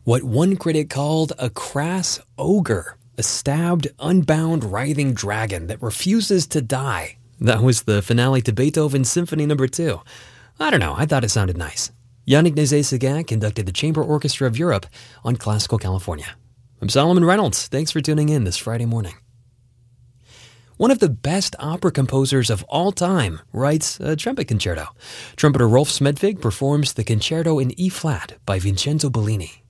what one critic called a crass ogre, a stabbed, unbound, writhing dragon that refuses to die. That was the finale to Beethoven's Symphony No. 2. I don't know, I thought it sounded nice. Yannick Nézet-Séguin conducted the Chamber Orchestra of Europe on Classical California. I'm Solomon Reynolds. Thanks for tuning in this Friday morning. One of the best opera composers of all time writes a trumpet concerto. Trumpeter Rolf Smedvig performs the Concerto in E-flat by Vincenzo Bellini.